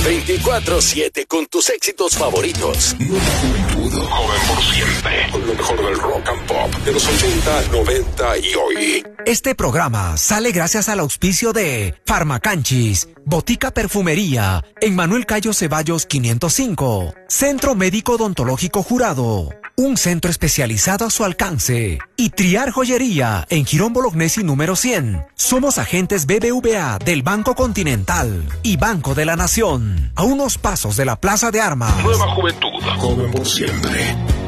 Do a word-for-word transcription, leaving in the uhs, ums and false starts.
veinticuatro siete con tus éxitos favoritos. Nueva juventud, joven por siempre. Con lo mejor del rock and pop de los ochenta, noventa y hoy. Este programa sale gracias al auspicio de Farmacanchis, Botica Perfumería, en Manuel Cayo Ceballos quinientos cinco, Centro Médico Odontológico Jurado, un centro especializado a su alcance, y Triar Joyería, en Girón Bolognesi número cien. Somos agentes B B V A del Banco Continental y Banco de la Nación, a unos pasos de la Plaza de Armas. Nueva juventud, joven por siempre.